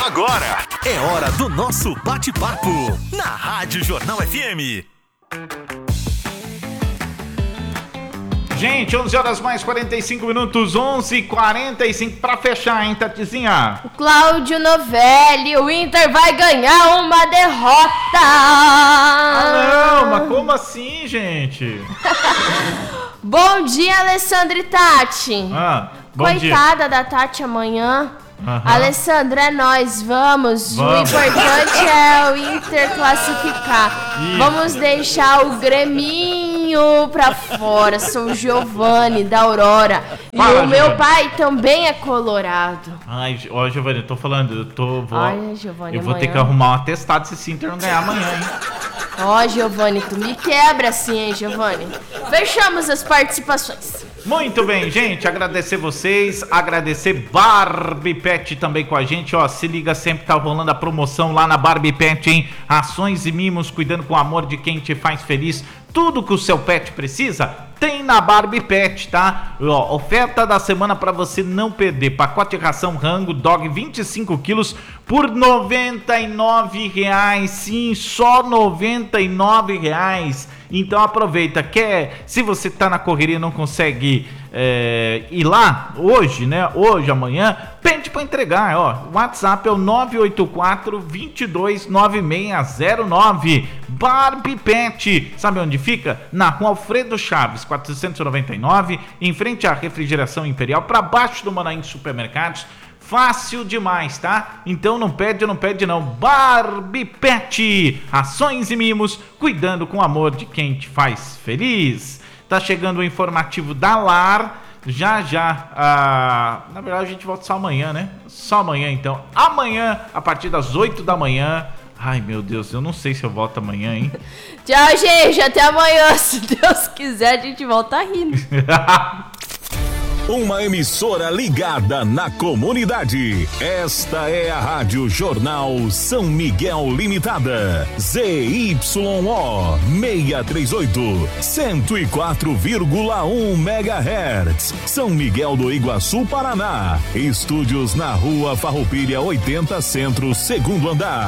Agora é hora do nosso bate-papo na Rádio Jornal FM. Gente, 11 horas mais 45 minutos, 11h45 pra fechar, hein, Tatizinha? O Cláudio Novelli, o Inter vai ganhar uma derrota. Ah, não, mas como assim, gente? Bom dia, Alessandra e Tati. Bom Coitada dia. da Tati amanhã. Alessandra, é nós, vamos. O importante é o Inter classificar. Isso. Vamos deixar o Greminho pra fora. Sou o Giovanni da Aurora. E o meu pai também é colorado. Ai, ó, Giovanni, eu tô falando, Giovanni, eu vou ter que arrumar um atestado se esse Inter não ganhar amanhã, hein? Ó, Giovanni, tu me quebra assim, hein, Giovanni? Fechamos as participações. Muito bem, gente, agradecer vocês, agradecer Barbie Pet também com a gente, ó, se liga sempre, tá rolando a promoção lá na Barbie Pet, hein? Ações e mimos, cuidando com o amor de quem te faz feliz. Tudo que o seu pet precisa tem na Barbie Pet, tá? Ó, oferta da semana pra você não perder. Pacote de ração rango dog 25 quilos por R$ 99,00. Sim, só R$ 99,00. Então aproveita. Se você tá na correria e não consegue ir lá hoje, né? Hoje, amanhã, pede pra entregar, ó. O WhatsApp é o 984-229609. Barbie Pet. Sabe onde fica? Na Rua Alfredo Chaves, 499, em frente à Refrigeração Imperial, para baixo do Manaim Supermercados. Fácil demais, tá? Então não pede não. Barbie Pet, ações e mimos, cuidando com o amor de quem te faz feliz. Tá chegando o informativo da Lar. Já. Na verdade a gente volta só amanhã, né? Só amanhã então. Amanhã, a partir das 8 da manhã. Ai, meu Deus, eu não sei se eu volto amanhã, hein? Tchau, gente. Até amanhã. Se Deus quiser, a gente volta rindo. Uma emissora ligada na comunidade. Esta é a Rádio Jornal São Miguel Limitada. ZYO 638, 104,1 MHz. São Miguel do Iguaçu, Paraná. Estúdios na Rua Farroupilha 80 Centro, segundo andar.